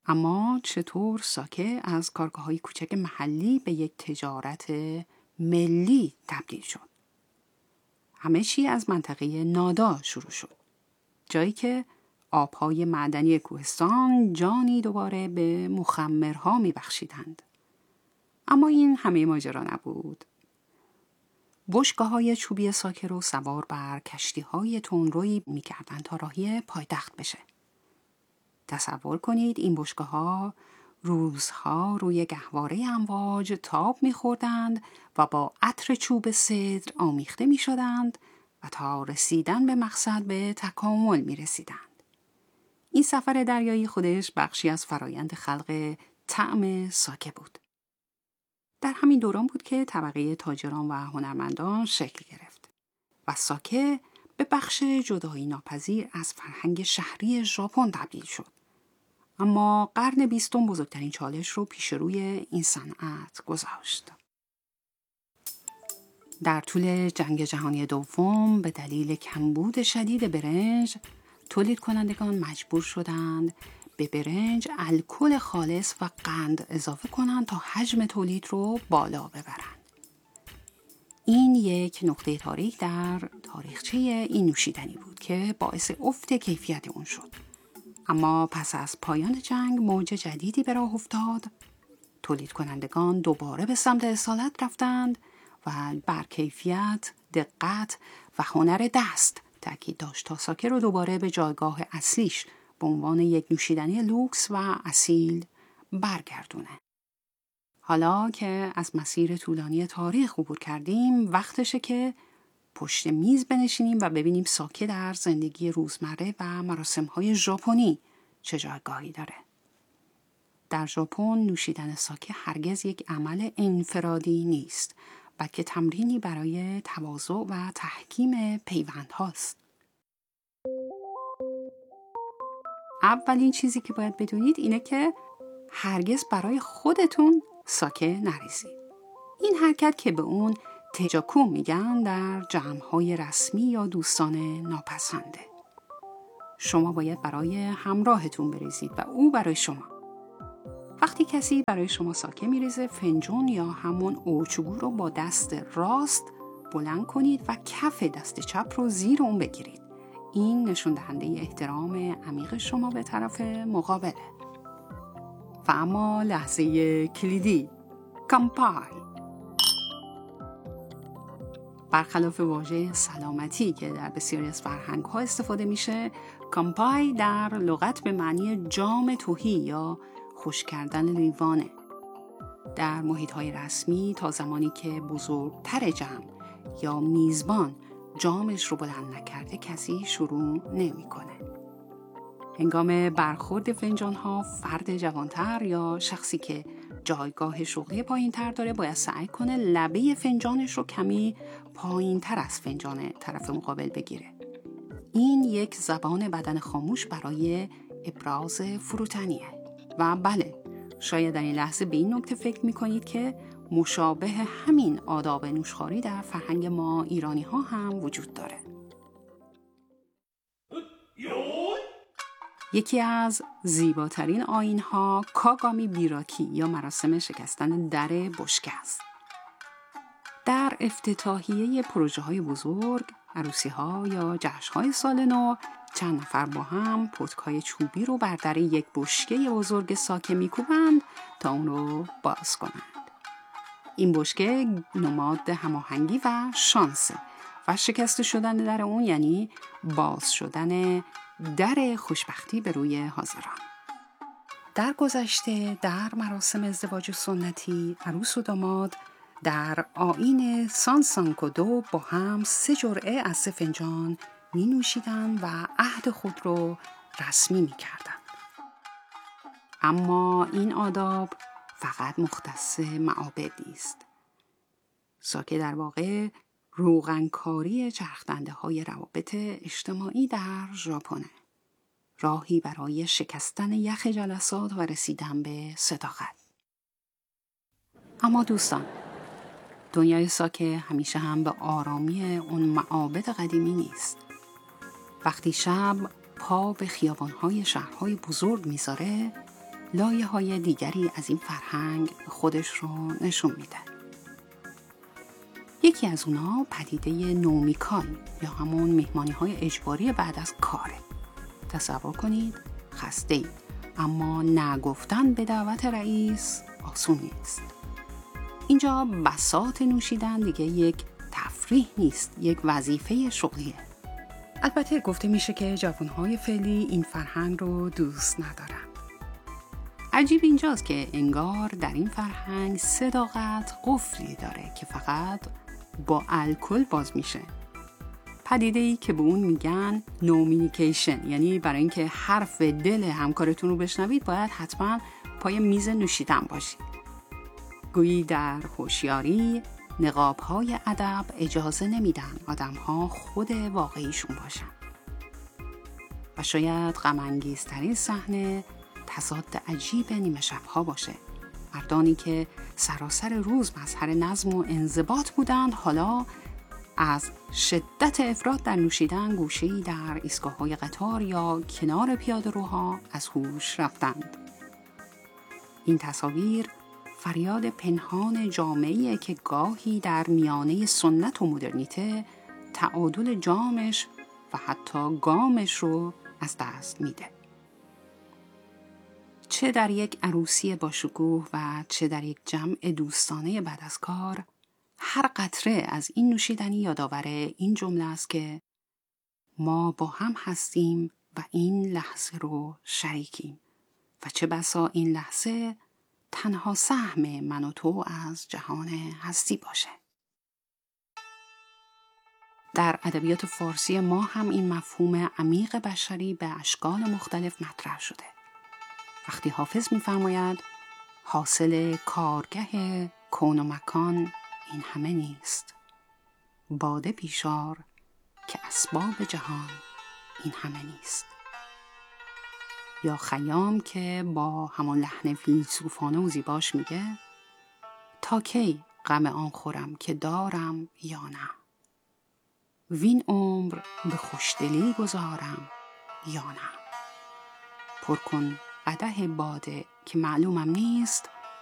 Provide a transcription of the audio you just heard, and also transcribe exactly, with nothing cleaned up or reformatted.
اما چطور ساکه از کارگاه‌های کوچک محلی به یک تجارت ملی تبدیل شد؟ همه چی از منطقه نادا شروع شد. جایی که آبهای معدنی کوهستان جانی دوباره به مخمرها می بخشیدند. اما این همه ماجرا نبود. بشقه‌های چوبی ساکه رو سوار بر کشتی‌های تندرویی می‌کردند تا راهی پایتخت بشه. تصور کنید این بشقه‌ها روزها روی گهواره امواج تاب می‌خوردند و با عطر چوب سدر آمیخته می‌شدند و تا رسیدن به مقصد به تکامل می‌رسیدند. این سفر دریایی خودش بخشی از فرایند خلق طعم ساکه بود. در همین دوران بود که طبقه تاجران و هنرمندان شکل گرفت و ساکه به بخش جدایی ناپذیر از فرهنگ شهری ژاپن تبدیل شد. اما قرن بیستم بزرگترین چالش رو پیش روی این صنعت گذاشت. در طول جنگ جهانی دوم به دلیل کمبود شدید برنج، تولید کنندگان مجبور شدند به برنج الکل خالص و قند اضافه کنند تا حجم تولید رو بالا ببرند. این یک نقطه تاریک در تاریخچه این نوشیدنی بود که باعث افت کیفیت اون شد. اما پس از پایان جنگ موج جدیدی به راه افتاد. تولید کنندگان دوباره به سمت اصالت رفتند و بر کیفیت، دقت و هنر دست تاکید داشت تا ساکه رو دوباره به جایگاه اصلیش به عنوان یک نوشیدنی لوکس و اصیل برگردونه. حالا که از مسیر طولانی تاریخ عبور کردیم، وقتشه که پشت میز بنشینیم و ببینیم ساکه در زندگی روزمره و مراسم‌های ژاپنی چه جایگاهی داره. در ژاپن نوشیدن ساکه هرگز یک عمل انفرادی نیست، بلکه تمرینی برای تواضع و تحکیم پیوندهاست. اولین چیزی که باید بدونید اینه که هرگز برای خودتون ساکه نریزید. این حرکت که به اون تجاکو میگن در جمع‌های رسمی یا دوستان ناپسنده. شما باید برای همراهتون بریزید و او برای شما. وقتی کسی برای شما ساکه میریزه، فنجون یا همون اوچگو رو با دست راست بلند کنید و کف دست چپ رو زیر اون بگیرید. این نشون دهنده احترام عمیق شما به طرف مقابله. و اما لحظه کلیدی، کامپای. برخلاف واژه سلامتی که در بسیاری از فرهنگ‌ها استفاده میشه، کامپای در لغت به معنی جام تهی یا خوش کردن لیوانه. در محیط‌های رسمی تا زمانی که بزرگتر جمع یا میزبان جامش رو بلند نکرده کسی شروع نمی‌کنه. هنگام برخورد فنجان‌ها فرد جوانتر یا شخصی که جایگاه شغلی پایین‌تر داره باید سعی کنه لبه فنجانش رو کمی پایین‌تر از فنجان طرف مقابل بگیره. این یک زبان بدن خاموش برای ابراز فروتنیه. و بله، شاید در این لحظه به این نکته فکر می‌کنید که مشابه همین آداب نوشخواری در فرهنگ ما ایرانی‌ها هم وجود داره. یکی از زیباترین آیین‌ها کاگامی بیراکی یا مراسم شکستن در بشکه است. در افتتاحیه پروژه‌های بزرگ، عروسی‌ها یا جشن‌های سال نو، چند نفر با هم پتکای چوبی رو بر در یک بشکه بزرگ ساکه می‌کوبند تا اون رو باز کنند. این بشکه نماد هماهنگی و شانسه و شکست شدن در اون یعنی باز شدن در خوشبختی به روی حاضران. در گذشته در مراسم ازدواج سنتی عروس و داماد در آیین سانسانکودو با هم سه جرعه از سه فنجان می نوشیدن و عهد خود رو رسمی می کردن. اما این آداب فقط مختص معابد نیست. ساکه در واقع روغنکاری چرخدنده های روابط اجتماعی در ژاپنه. راهی برای شکستن یخ جلسات و رسیدن به صداقت. اما دوستان، دنیای ساکه همیشه هم به آرامی اون معابد قدیمی نیست. وقتی شب پا به خیابان‌های شهرهای بزرگ میذاره، لایه های دیگری از این فرهنگ خودش رو نشون میده. یکی از اونا پدیده نومیکای یا همون مهمانی های اجباری بعد از کاره. تصور کنید خسته اید اما نگفتن به دعوت رئیس آسون نیست. اینجا بساط نوشیدن دیگه یک تفریح نیست، یک وظیفه شغلیه. البته گفته میشه که جوانهای فعلی این فرهنگ رو دوست ندارن. عجیب اینجاست که انگار در این فرهنگ صداقت قفلی داره که فقط با الکل باز میشه. پدیده‌ای که به اون میگن نومینیکیشن، یعنی برای اینکه حرف دل همکارتون رو بشنوید باید حتما پای میز نوشیدن باشید. گویی در هوشیاری نقاب‌های ادب اجازه نمیدن آدم‌ها خود واقعیشون باشن. و شاید غم‌انگیزترین صحنه تضاد عجیب نیمه شب‌ها باشه. مردانی که سراسر روز مظهر نظم و انضباط بودند حالا از شدت افراط در نوشیدن گوشه‌ای در ایستگاه‌های قطار یا کنار پیاده‌روها از هوش رفتند. این تصاویر فریاد پنهان جامعه‌ای که گاهی در میانه سنت و مدرنیته تعادل جامش و حتی گامش رو از دست میده. چه در یک عروسی با شکوه و چه در یک جمع دوستانه بعد از کار، هر قطره از این نوشیدنی یادآور این جمله است که ما با هم هستیم و این لحظه رو شریکیم و چه بسا این لحظه تنها سهم من و تو از جهان هستی باشه. در ادبیات فارسی ما هم این مفهوم عمیق بشری به اشکال مختلف مطرح شده. وقتی حافظ می‌فرماید حاصل کارگه کون و مکان این همه نیست، باده پیشار که اسباب جهان این همه نیست. یا خیام که با همان لحن فیلسوفانه و زیباش میگه تا کی غم آن خورم که دارم یا نه، وین عمر به خوشدلی گذارم یا نه. پر کن قدح باده که معلومم نیست